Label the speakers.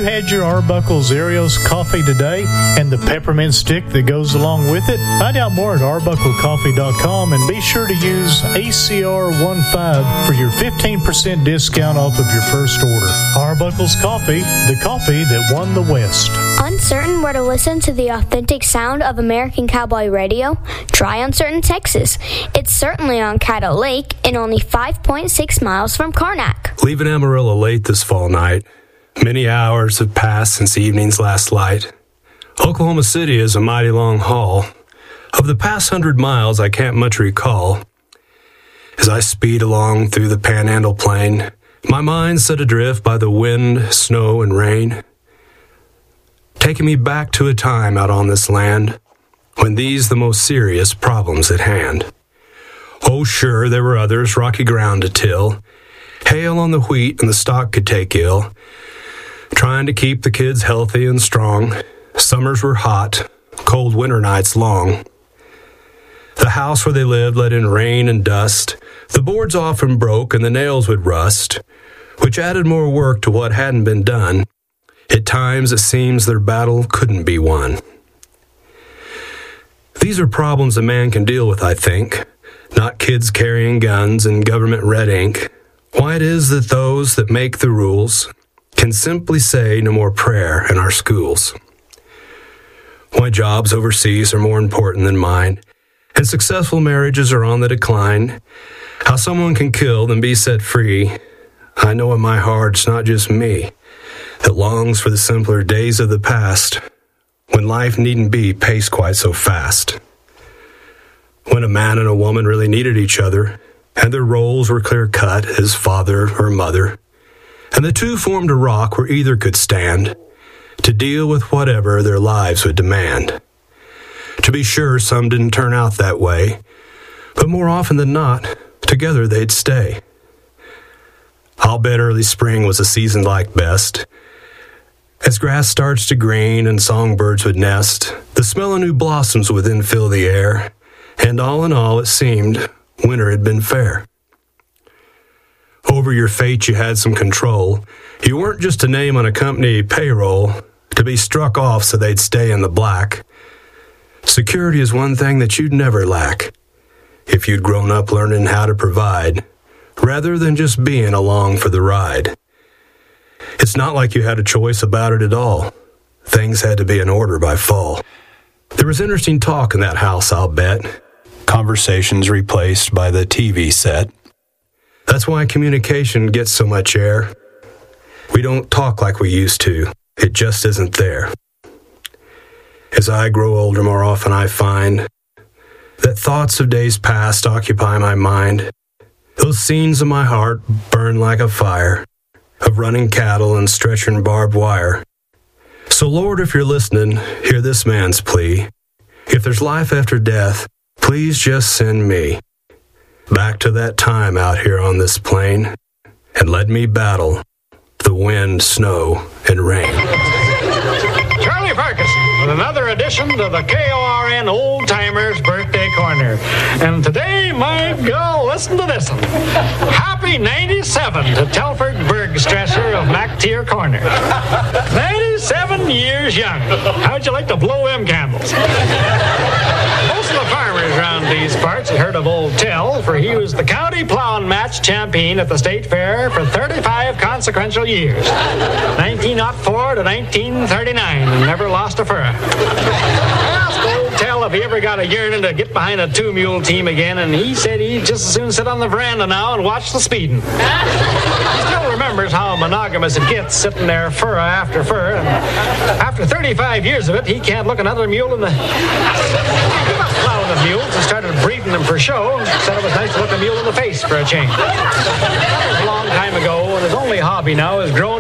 Speaker 1: had your Arbuckle's Ariel's coffee today and the peppermint stick that goes along with it? Find out more at arbucklecoffee.com and be sure to use ACR15 for your 15% discount off of your first order. Arbuckle's Coffee, the coffee that won the West.
Speaker 2: Uncertain where to listen to the authentic sound of American Cowboy Radio? Try Uncertain Texas. It's certainly on Caddo Lake and only 5.6 miles from Karnak.
Speaker 3: Leaving Amarillo late this fall night. Many hours have passed since evening's last light. Oklahoma City is a mighty long haul. Of the past 100 miles, I can't much recall. As I speed along through the Panhandle Plain, my mind set adrift by the wind, snow, and rain, taking me back to a time out on this land when these the most serious problems at hand. Oh, sure, there were others, rocky ground to till, hail on the wheat and the stock could take ill, trying to keep the kids healthy and strong. Summers were hot, cold winter nights long. The house where they lived let in rain and dust. The boards often broke and the nails would rust, which added more work to what hadn't been done. At times it seems their battle couldn't be won. These are problems a man can deal with, I think, not kids carrying guns and government red ink. Why it is that those that make the rules can simply say no more prayer in our schools. Why jobs overseas are more important than mine, and successful marriages are on the decline. How someone can kill and be set free. I know in my heart it's not just me that longs for the simpler days of the past, when life needn't be paced quite so fast. When a man and a woman really needed each other, and their roles were clear-cut as father or mother, and the two formed a rock where either could stand to deal with whatever their lives would demand. To be sure, some didn't turn out that way, but more often than not, together they'd stay. I'll bet early spring was a season like best. As grass starts to green and songbirds would nest, the smell of new blossoms would then fill the air, and all in all it seemed winter had been fair. Over your fate you had some control. You weren't just a name on a company payroll to be struck off so they'd stay in the black. Security is one thing that you'd never lack if you'd grown up learning how to provide, rather than just being along for the ride. It's not like you had a choice about it at all. Things had to be in order by fall. There was interesting talk in that house, I'll bet. Conversations replaced by the TV set. That's why communication gets so much air. We don't talk like we used to. It just isn't there. As I grow older, more often I find that thoughts of days past occupy my mind. Those scenes in my heart burn like a fire, of running cattle and stretching barbed wire. So Lord, if you're listening, hear this man's plea. If there's life after death, please just send me back to that time out here on this plain, and let me battle the wind, snow, and rain.
Speaker 4: Charlie Ferguson with another edition to the KORN Old Timers Birthday Corner. And today, my girl, listen to this one. Happy 97 to Telford Bergstresser of MacTier Corner. 97 years young. How'd you like to blow them candles? Most of the farmers around these parts had heard of Old Tell, for he was the county plowing match champion at the state fair for 35 consequential years, 1904 to 1939, and never lost a furrow. I asked Old Tell if he ever got a yearning to get behind a two-mule team again, and he said he'd just as soon sit on the veranda now and watch the speeding. He still remembers how monogamous it gets, sitting there furrow after furrow, and after 35 years of it, he can't look another mule in the... He was plowing the mules and started breeding them for show, and said it was nice to look a mule in the face for a change. That was a long time ago, and his only hobby now is growing